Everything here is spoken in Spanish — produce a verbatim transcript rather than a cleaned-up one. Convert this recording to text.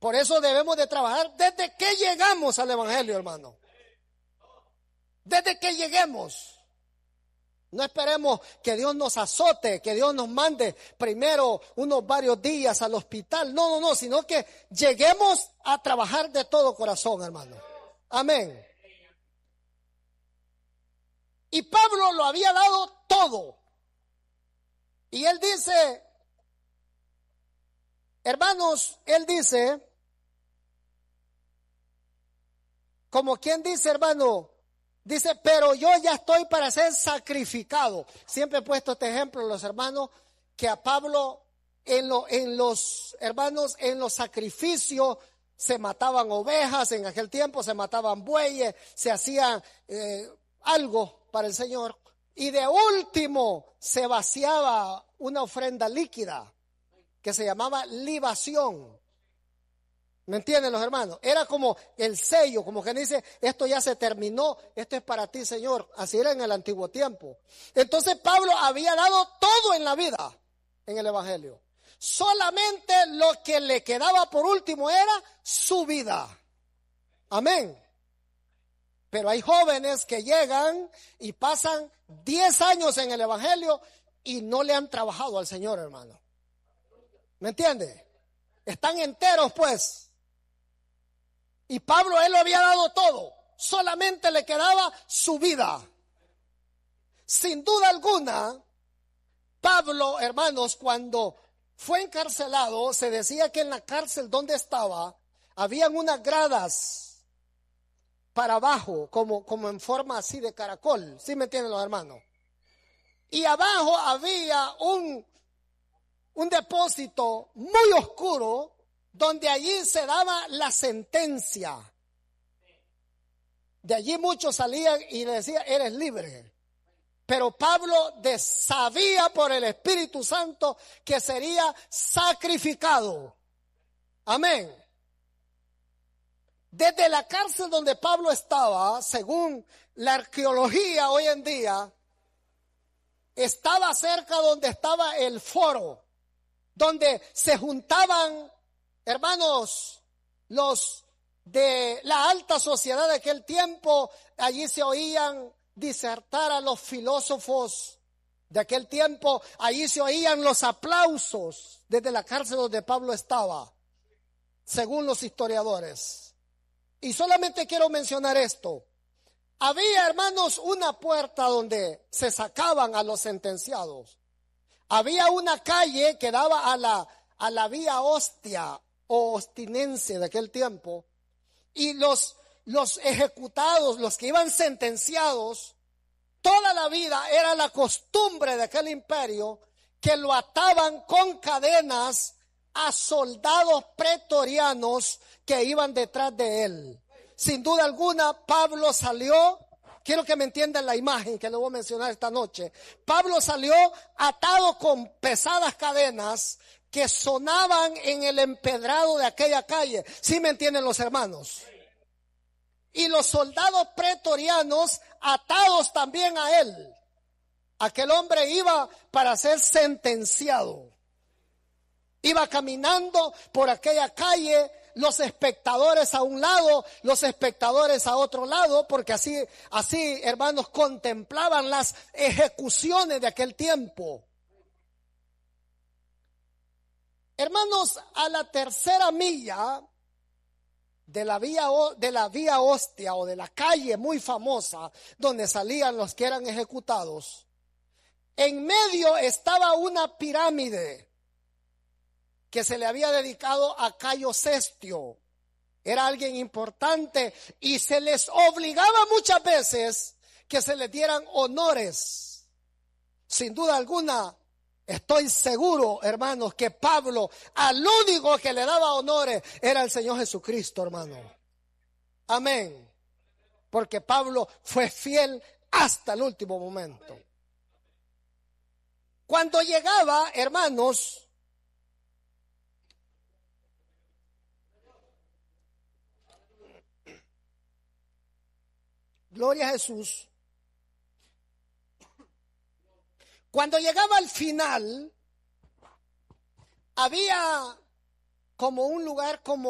Por eso debemos de trabajar desde que llegamos al evangelio, hermano. Desde que lleguemos. No esperemos que Dios nos azote, que Dios nos mande primero unos varios días al hospital. No, no, no, sino que lleguemos a trabajar de todo corazón, hermano. Amén. Y Pablo lo había dado todo. Y él dice, hermanos, él dice, como quien dice, hermano, dice, pero yo ya estoy para ser sacrificado. Siempre he puesto este ejemplo, los hermanos, que a Pablo en, lo, en los, hermanos, en los sacrificios se mataban ovejas, en aquel tiempo se mataban bueyes, se hacía eh, algo para el Señor. Y de último se vaciaba una ofrenda líquida que se llamaba libación. ¿Me entienden los hermanos? Era como el sello, como que dice, esto ya se terminó, esto es para ti, Señor. Así era en el antiguo tiempo. Entonces Pablo había dado todo en la vida, en el evangelio. Solamente lo que le quedaba por último era su vida. Amén. Pero hay jóvenes que llegan y pasan diez años en el evangelio y no le han trabajado al Señor, hermano. ¿Me entiende? Están enteros, pues. Y Pablo, él lo había dado todo. Solamente le quedaba su vida. Sin duda alguna, Pablo, hermanos, cuando fue encarcelado, se decía que en la cárcel donde estaba, habían unas gradas para abajo, como, como en forma así de caracol. ¿Sí me entienden los hermanos? Y abajo había un, un depósito muy oscuro, donde allí se daba la sentencia. De allí muchos salían y le decían, eres libre. Pero Pablo de, sabía por el Espíritu Santo que sería sacrificado. Amén. Desde la cárcel donde Pablo estaba, según la arqueología hoy en día, estaba cerca donde estaba el foro, donde se juntaban, hermanos, los de la alta sociedad de aquel tiempo. Allí se oían disertar a los filósofos de aquel tiempo. Allí se oían los aplausos desde la cárcel donde Pablo estaba, según los historiadores. Y solamente quiero mencionar esto. Había, hermanos, una puerta donde se sacaban a los sentenciados. Había una calle que daba a la, a la vía Ostia o Ostinense de aquel tiempo. Y los, los ejecutados, los que iban sentenciados, toda la vida era la costumbre de aquel imperio que lo ataban con cadenas a soldados pretorianos que iban detrás de él. Sin duda alguna, Pablo salió, quiero que me entiendan la imagen que le voy a mencionar esta noche. Pablo salió atado con pesadas cadenas que sonaban en el empedrado de aquella calle. ¿Sí me entienden los hermanos? Y los soldados pretorianos atados también a él. Aquel hombre iba para ser sentenciado. Iba caminando por aquella calle, los espectadores a un lado, los espectadores a otro lado, porque así, así, hermanos, contemplaban las ejecuciones de aquel tiempo. Hermanos, a la tercera milla de la vía, de la vía Ostia o de la calle muy famosa donde salían los que eran ejecutados, en medio estaba una pirámide que se le había dedicado a Cayo Cestio. Era alguien importante y se les obligaba muchas veces que se les dieran honores. Sin duda alguna, estoy seguro, hermanos, que Pablo al único que le daba honores era el Señor Jesucristo, hermano. Amén. Porque Pablo fue fiel hasta el último momento. Cuando llegaba, hermanos, gloria a Jesús. Cuando llegaba al final, había como un lugar como